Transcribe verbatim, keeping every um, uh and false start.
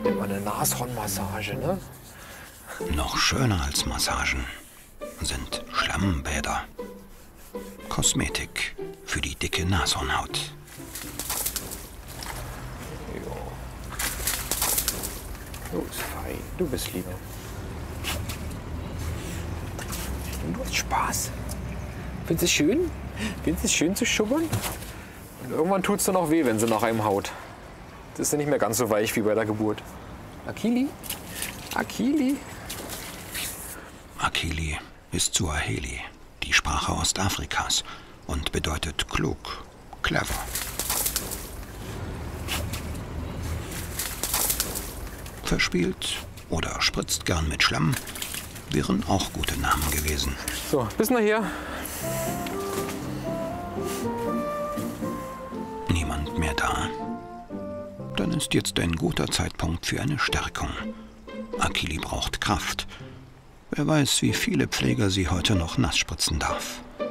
Nennt man eine Nashornmassage, ne? Noch schöner als Massagen sind Schlammbäder. Kosmetik für die dicke Nashornhaut. Jo. Du bist fein, du bist lieber. Und du hast Spaß. Findest du es schön? Findest du es schön zu schubbern? Und irgendwann tut es dann auch weh, wenn sie nach einem haut. Das ist ja nicht mehr ganz so weich wie bei der Geburt. Akili? Akili? Akili ist Suaheli, die Sprache Ostafrikas, und bedeutet klug, clever. Verspielt oder spritzt gern mit Schlamm wären auch gute Namen gewesen. So, bis nachher. Niemand mehr da? Dann ist jetzt ein guter Zeitpunkt für eine Stärkung. Akili braucht Kraft. Wer weiß, wie viele Pfleger sie heute noch nass spritzen darf.